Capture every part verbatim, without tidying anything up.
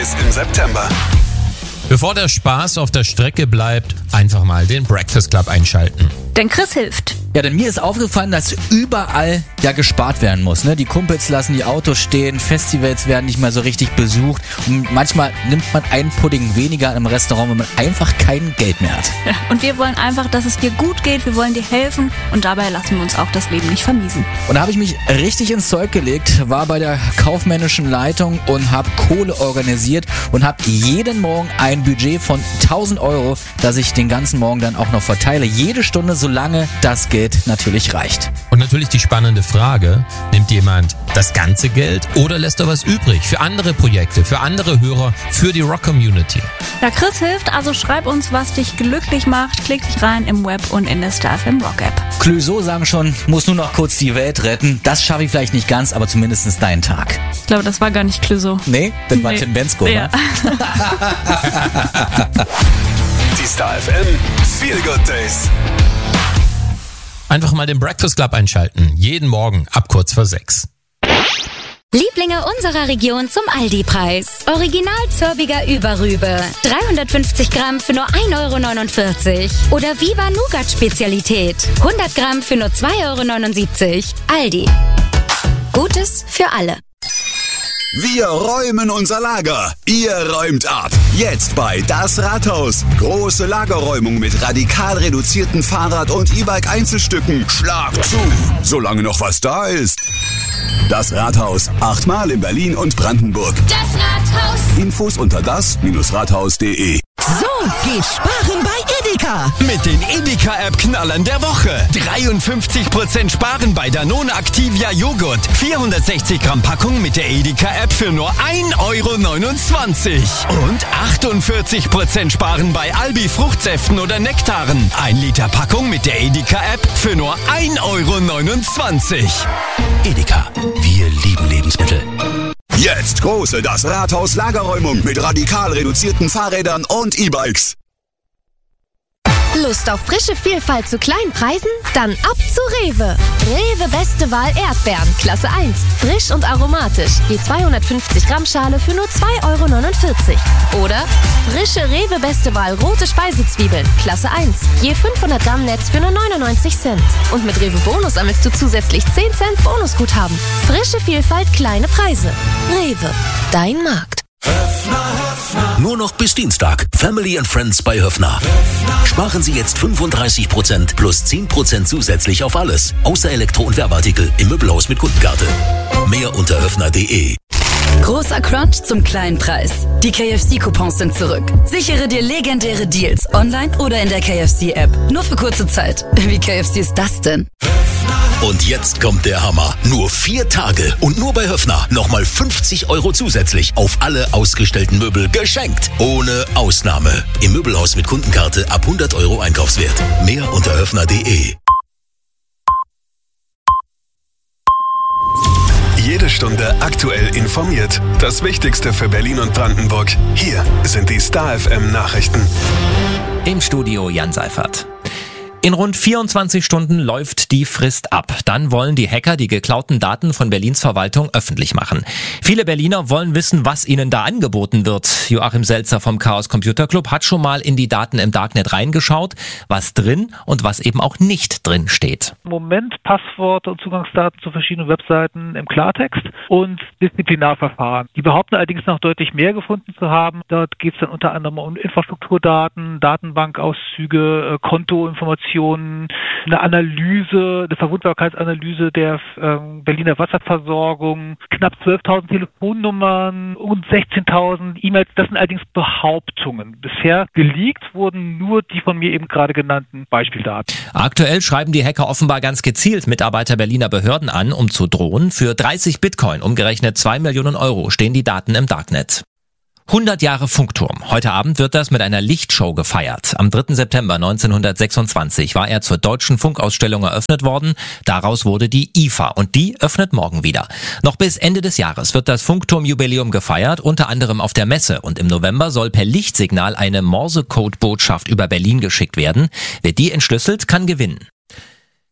Im September. Bevor der Spaß auf der Strecke bleibt, einfach mal den Breakfast Club einschalten. Denn Chris hilft. Ja, denn mir ist aufgefallen, dass überall ja gespart werden muss. Ne? Die Kumpels lassen die Autos stehen, Festivals werden nicht mehr so richtig besucht und manchmal nimmt man einen Pudding weniger im Restaurant, wenn man einfach kein Geld mehr hat. Ja, und wir wollen einfach, dass es dir gut geht, wir wollen dir helfen und dabei lassen wir uns auch das Leben nicht vermiesen. Und da habe ich mich richtig ins Zeug gelegt, war bei der kaufmännischen Leitung und habe Kohle organisiert und habe jeden Morgen ein Budget von tausend Euro, das ich den ganzen Morgen dann auch noch verteile. Jede Stunde, solange das Geld natürlich reicht. Und natürlich die spannende Frage, nimmt jemand das ganze Geld oder lässt er was übrig für andere Projekte, für andere Hörer, für die Rock-Community? Ja, Chris hilft, also schreib uns, was dich glücklich macht. Klick dich rein im Web und in der Star F M Rock App. Clouseau sagen schon, muss nur noch kurz die Welt retten. Das schaffe ich vielleicht nicht ganz, aber zumindest deinen Tag. Ich glaube, das war gar nicht Clouseau. Nee, das war Nee. Tim Bensko, Ja. ne? Die Star F M Feel Good Days. Einfach mal den Breakfast Club einschalten. Jeden Morgen ab kurz vor sechs. Lieblinge unserer Region zum Aldi-Preis. Original Zörbiger Überrübe. dreihundertfünfzig Gramm für nur ein Euro neunundvierzig. Oder Viva Nougat Spezialität. hundert Gramm für nur zwei Euro neunundsiebzig. Aldi. Gutes für alle. Wir räumen unser Lager. Ihr räumt ab. Jetzt bei Das Rathaus. Große Lagerräumung mit radikal reduzierten Fahrrad- und E-Bike-Einzelstücken. Schlag zu, solange noch was da ist. Das Rathaus. Achtmal in Berlin und Brandenburg. Das Rathaus. Infos unter das Rathaus punkt de. So geht Sparen bei Edeka. Mit den Edeka-App-Knallern der Woche. dreiundfünfzig Prozent Sparen bei Danone Activia Joghurt. vierhundertsechzig Gramm Packung mit der Edeka-App für nur ein Euro neunundzwanzig. Und achtundvierzig Prozent Sparen bei Albi Fruchtsäften oder Nektaren. ein Liter Packung mit der Edeka-App für nur ein Euro neunundzwanzig. Edeka, wir lieben Lebensmittel. Jetzt große Das Rathaus Lagerräumung mit radikal reduzierten Fahrrädern und E-Bikes. Lust auf frische Vielfalt zu kleinen Preisen? Dann ab zu Rewe. Rewe Beste Wahl Erdbeeren, Klasse eins. Frisch und aromatisch. Je zweihundertfünfzig Gramm Schale für nur zwei Euro neunundvierzig. Oder frische Rewe Beste Wahl rote Speisezwiebeln, Klasse eins. Je fünfhundert Gramm Netz für nur neunundneunzig Cent. Und mit Rewe Bonus sammelst du zusätzlich zehn Cent Bonusguthaben. Frische Vielfalt, kleine Preise. Rewe, dein Markt. Nur noch bis Dienstag. Family and Friends bei Höffner. Sparen Sie jetzt fünfunddreißig Prozent plus zehn Prozent zusätzlich auf alles. Außer Elektro- und Werbeartikel im Möbelhaus mit Kundenkarte. Mehr unter höffner punkt de. Großer Crunch zum kleinen Preis. Die K F C-Coupons sind zurück. Sichere dir legendäre Deals online oder in der K F C-App. Nur für kurze Zeit. Wie K F C ist das denn? Und jetzt kommt der Hammer. Nur vier Tage und nur bei Höffner nochmal fünfzig Euro zusätzlich auf alle ausgestellten Möbel geschenkt. Ohne Ausnahme. Im Möbelhaus mit Kundenkarte ab hundert Euro Einkaufswert. Mehr unter höffner punkt de. Jede Stunde aktuell informiert. Das Wichtigste für Berlin und Brandenburg. Hier sind die Star F M Nachrichten. Im Studio Jan Seifert. In rund vierundzwanzig Stunden läuft die Frist ab. Dann wollen die Hacker die geklauten Daten von Berlins Verwaltung öffentlich machen. Viele Berliner wollen wissen, was ihnen da angeboten wird. Joachim Selzer vom Chaos Computer Club hat schon mal in die Daten im Darknet reingeschaut, was drin und was eben auch nicht drin steht. Im Moment Passworte und Zugangsdaten zu verschiedenen Webseiten im Klartext und Disziplinarverfahren. Die behaupten allerdings noch deutlich mehr gefunden zu haben. Dort geht es dann unter anderem um Infrastrukturdaten, Datenbankauszüge, Kontoinformationen, eine Analyse, eine Verwundbarkeitsanalyse der ähm, Berliner Wasserversorgung, knapp zwölftausend Telefonnummern und sechzehntausend E-Mails. Das sind allerdings Behauptungen. Bisher geleakt wurden nur die von mir eben gerade genannten Beispieldaten. Aktuell schreiben die Hacker offenbar ganz gezielt Mitarbeiter Berliner Behörden an, um zu drohen. Für dreißig Bitcoin, umgerechnet zwei Millionen Euro, stehen die Daten im Darknet. hundert Jahre Funkturm. Heute Abend wird das mit einer Lichtshow gefeiert. Am dritten September neunzehnhundertsechsundzwanzig war er zur Deutschen Funkausstellung eröffnet worden. Daraus wurde die I F A und die öffnet morgen wieder. Noch bis Ende des Jahres wird das Funkturm-Jubiläum gefeiert, unter anderem auf der Messe. Und im November soll per Lichtsignal eine Morse-Code-Botschaft über Berlin geschickt werden. Wer die entschlüsselt, kann gewinnen.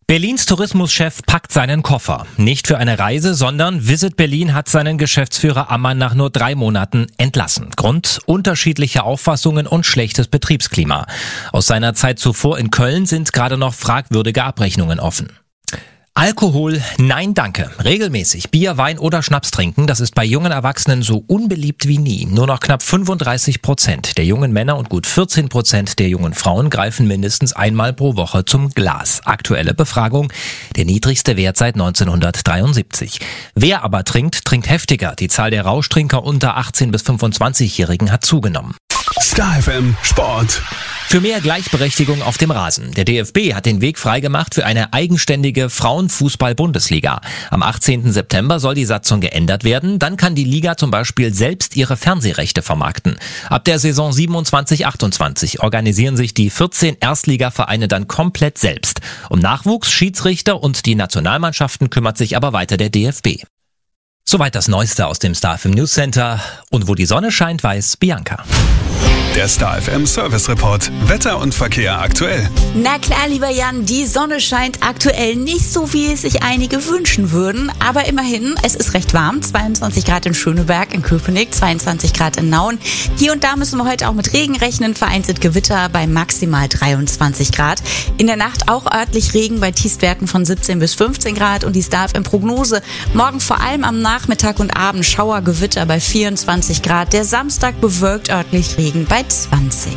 Berlins Tourismuschef packt seinen Koffer. Nicht für eine Reise, sondern Visit Berlin hat seinen Geschäftsführer Ammann nach nur drei Monaten entlassen. Grund: unterschiedliche Auffassungen und schlechtes Betriebsklima. Aus seiner Zeit zuvor in Köln sind gerade noch fragwürdige Abrechnungen offen. Alkohol, nein danke. Regelmäßig Bier, Wein oder Schnaps trinken, das ist bei jungen Erwachsenen so unbeliebt wie nie. Nur noch knapp fünfunddreißig Prozent der jungen Männer und gut vierzehn Prozent der jungen Frauen greifen mindestens einmal pro Woche zum Glas. Aktuelle Befragung: der niedrigste Wert seit neunzehnhundertdreiundsiebzig. Wer aber trinkt, trinkt heftiger. Die Zahl der Rauschtrinker unter achtzehn- bis fünfundzwanzigjährigen hat zugenommen. Star F M Sport. Für mehr Gleichberechtigung auf dem Rasen. Der D F B hat den Weg freigemacht für eine eigenständige Frauenfußball-Bundesliga. Am achtzehnten September soll die Satzung geändert werden. Dann kann die Liga zum Beispiel selbst ihre Fernsehrechte vermarkten. Ab der Saison siebenundzwanzig achtundzwanzig organisieren sich die vierzehn Erstligavereine dann komplett selbst. Um Nachwuchs, Schiedsrichter und die Nationalmannschaften kümmert sich aber weiter der D F B. Soweit das Neueste aus dem Star F M News Center. Und wo die Sonne scheint, weiß Bianca. Der Star F M Service Report. Wetter und Verkehr aktuell. Na klar, lieber Jan, die Sonne scheint aktuell nicht so, wie es sich einige wünschen würden. Aber immerhin, es ist recht warm. zweiundzwanzig Grad in Schöneberg, in Köpenick, zweiundzwanzig Grad in Nauen. Hier und da müssen wir heute auch mit Regen rechnen. Vereinzelt Gewitter bei maximal dreiundzwanzig Grad. In der Nacht auch örtlich Regen bei Tiefstwerten von siebzehn bis fünfzehn Grad. Und die Star F M Prognose: morgen vor allem am Nachmittag und Abend Schauer, Gewitter bei vierundzwanzig Grad. Der Samstag bewölkt, örtlich Regen bei zwanzig.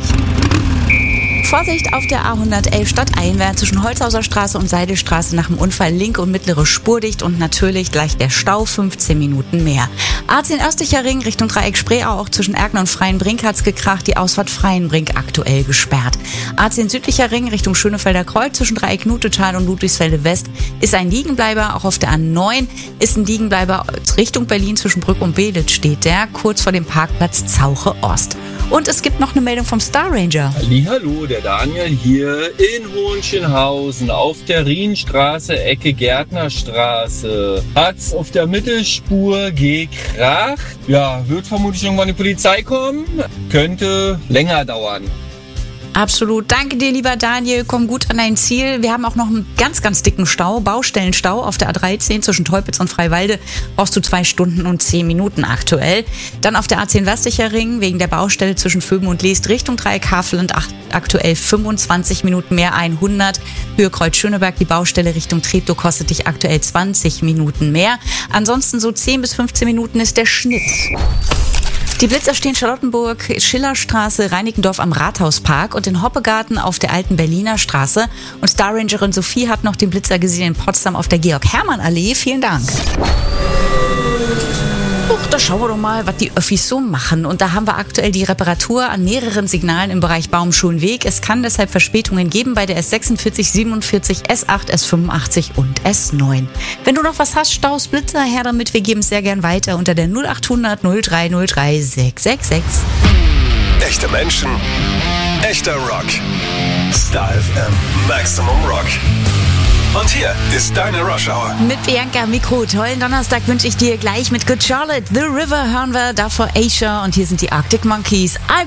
Vorsicht auf der A hundertelf stadteinwärts zwischen Holzhauser Straße und Seidelstraße nach dem Unfall, linke und mittlere Spurdicht und natürlich gleich der Stau, fünfzehn Minuten mehr. A zehn Östlicher Ring Richtung Dreieck Spree, auch zwischen Erken und Freienbrink hat's gekracht, die Ausfahrt Freienbrink aktuell gesperrt. A zehn Südlicher Ring Richtung Schönefelder Kreuz zwischen Dreieck Nutetal und Ludwigsfelde West ist ein Liegenbleiber, auch auf der A neun ist ein Liegenbleiber Richtung Berlin zwischen Brück und Beelitz steht der, kurz vor dem Parkplatz Zauche Ost. Und es gibt noch eine Meldung vom Star Ranger. Hallihallo, der Daniel hier in Hohenschönhausen auf der Rienstraße, Ecke Gärtnerstraße. Hat's auf der Mittelspur gekracht. Ja, wird vermutlich irgendwann die Polizei kommen. Könnte länger dauern. Absolut. Danke dir, lieber Daniel. Komm gut an dein Ziel. Wir haben auch noch einen ganz, ganz dicken Stau, Baustellenstau auf der A dreizehn zwischen Teupitz und Freiwalde. Brauchst du zwei Stunden und zehn Minuten aktuell. Dann auf der A zehn Westlicher Ring wegen der Baustelle zwischen Vöben und Leest Richtung Dreieck Havelland aktuell fünfundzwanzig Minuten mehr, hundert. Höhe Kreuz Schöneberg, die Baustelle Richtung Treptow kostet dich aktuell zwanzig Minuten mehr. Ansonsten so zehn bis fünfzehn Minuten ist der Schnitt. Die Blitzer stehen Charlottenburg, Schillerstraße, Reinickendorf am Rathauspark und in Hoppegarten auf der alten Berliner Straße. Und Star Rangerin Sophie hat noch den Blitzer gesehen in Potsdam auf der Georg-Hermann-Allee. Vielen Dank. Uch, da schauen wir doch mal, was die Öffis so machen. Und da haben wir aktuell die Reparatur an mehreren Signalen im Bereich Baumschulenweg. Es kann deshalb Verspätungen geben bei der S sechsundvierzig, siebenundvierzig, S acht, S fünfundachtzig und S neun. Wenn du noch was hast, Staus, Blitzer, her damit. Wir geben es sehr gern weiter unter der null achthundert null drei null drei sechs sechs sechs. Echte Menschen, echter Rock. Star F M Maximum Rock. Und hier ist deine Rush Hour. Mit Bianca Mikro. Tollen Donnerstag wünsche ich dir gleich mit Good Charlotte. The River hören wir, davor Asia und hier sind die Arctic Monkeys.